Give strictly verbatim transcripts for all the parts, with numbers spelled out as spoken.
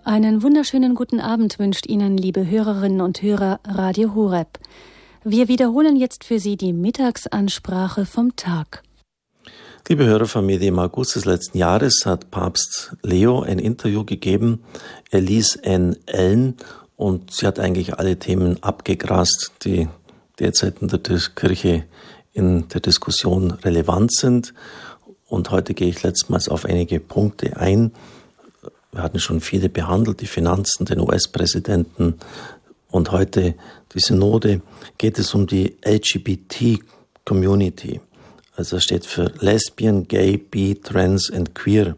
Einen wunderschönen guten Abend wünscht Ihnen, liebe Hörerinnen und Hörer, Radio Horeb. Wir wiederholen jetzt für Sie die Mittagsansprache vom Tag. Liebe Hörerfamilie, im August des letzten Jahres hat Papst Leo ein Interview gegeben. Er ließ Anne Ellen und sie hat eigentlich alle Themen abgegrast, die derzeit in der Kirche in der Diskussion relevant sind. Und heute gehe ich letztmals auf einige Punkte ein. Wir hatten schon viele behandelt, die Finanzen, den U S-Präsidenten und heute die Synode. Geht es um die L G B T-Community. Also das steht für Lesbian, Gay, Bi, Trans and Queer.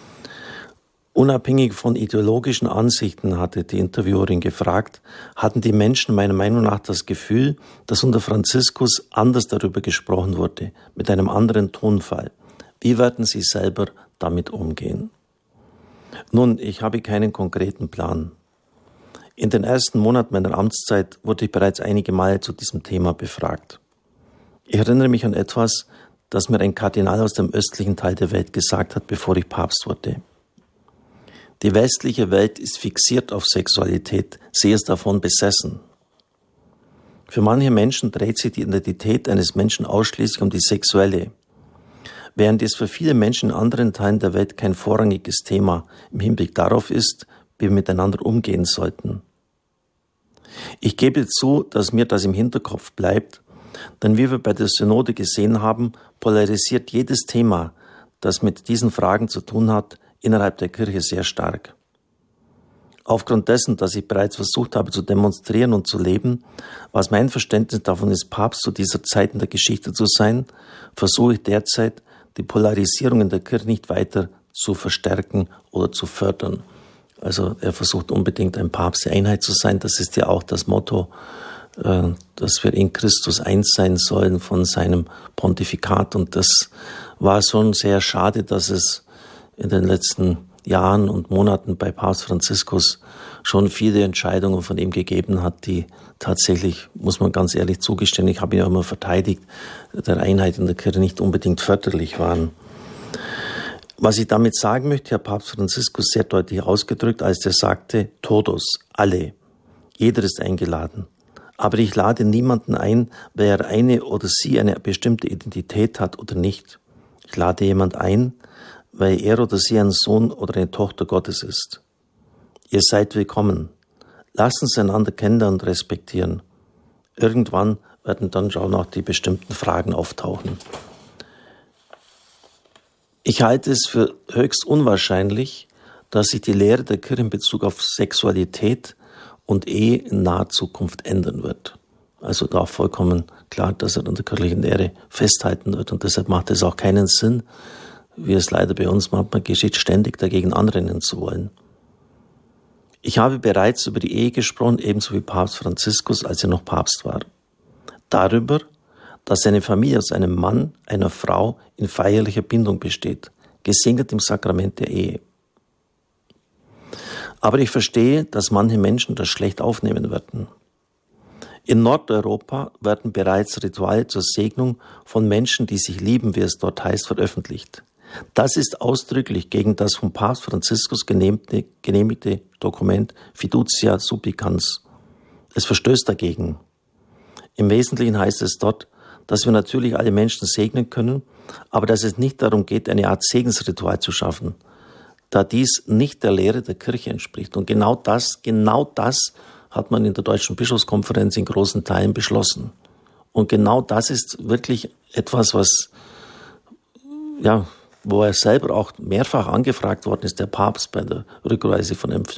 Unabhängig von ideologischen Ansichten hatte die Interviewerin gefragt, hatten die Menschen meiner Meinung nach das Gefühl, dass unter Franziskus anders darüber gesprochen wurde, mit einem anderen Tonfall. Wie werden sie selber damit umgehen? Nun, ich habe keinen konkreten Plan. In den ersten Monaten meiner Amtszeit wurde ich bereits einige Male zu diesem Thema befragt. Ich erinnere mich an etwas, das mir ein Kardinal aus dem östlichen Teil der Welt gesagt hat, bevor ich Papst wurde. Die westliche Welt ist fixiert auf Sexualität, sie ist davon besessen. Für manche Menschen dreht sich die Identität eines Menschen ausschließlich um die sexuelle, während es für viele Menschen in anderen Teilen der Welt kein vorrangiges Thema im Hinblick darauf ist, wie wir miteinander umgehen sollten. Ich gebe zu, dass mir das im Hinterkopf bleibt, denn wie wir bei der Synode gesehen haben, polarisiert jedes Thema, das mit diesen Fragen zu tun hat, innerhalb der Kirche sehr stark. Aufgrund dessen, dass ich bereits versucht habe zu demonstrieren und zu leben, was mein Verständnis davon ist, Papst zu dieser Zeit in der Geschichte zu sein, versuche ich derzeit, die Polarisierung in der Kirche nicht weiter zu verstärken oder zu fördern. Also er versucht unbedingt ein Papst der Einheit zu sein. Das ist ja auch das Motto, dass wir in Christus eins sein sollen von seinem Pontifikat. Und das war schon sehr schade, dass es in den letzten Jahren und Monaten bei Papst Franziskus schon viele Entscheidungen von ihm gegeben hat, die tatsächlich, muss man ganz ehrlich zugestehen, ich habe ihn ja immer verteidigt, der Einheit in der Kirche nicht unbedingt förderlich waren. Was ich damit sagen möchte, hat Papst Franziskus sehr deutlich ausgedrückt, als er sagte, todos, alle, jeder ist eingeladen. Aber ich lade niemanden ein, weil er eine oder sie eine bestimmte Identität hat oder nicht. Ich lade jemand ein, weil er oder sie ein Sohn oder eine Tochter Gottes ist. Ihr seid willkommen. Lasst uns einander kennenlernen und respektieren. Irgendwann werden dann schon auch die bestimmten Fragen auftauchen. Ich halte es für höchst unwahrscheinlich, dass sich die Lehre der Kirche in Bezug auf Sexualität und Ehe in naher Zukunft ändern wird. Also da vollkommen klar, dass er an der kirchlichen Lehre festhalten wird. Und deshalb macht es auch keinen Sinn, wie es leider bei uns manchmal geschieht, ständig dagegen anrennen zu wollen. Ich habe bereits über die Ehe gesprochen, ebenso wie Papst Franziskus, als er noch Papst war. Darüber, dass eine Familie aus einem Mann, einer Frau in feierlicher Bindung besteht, gesegnet im Sakrament der Ehe. Aber ich verstehe, dass manche Menschen das schlecht aufnehmen werden. In Nordeuropa werden bereits Rituale zur Segnung von Menschen, die sich lieben, wie es dort heißt, veröffentlicht. Das ist ausdrücklich gegen das von Papst Franziskus genehmigte, genehmigte Dokument Fiducia Supplicans. Es verstößt dagegen. Im Wesentlichen heißt es dort, dass wir natürlich alle Menschen segnen können, aber dass es nicht darum geht, eine Art Segensritual zu schaffen, da dies nicht der Lehre der Kirche entspricht. Und genau das, genau das hat man in der Deutschen Bischofskonferenz in großen Teilen beschlossen. Und genau das ist wirklich etwas, was, ja, wo er selber auch mehrfach angefragt worden ist, der Papst bei der Rückreise von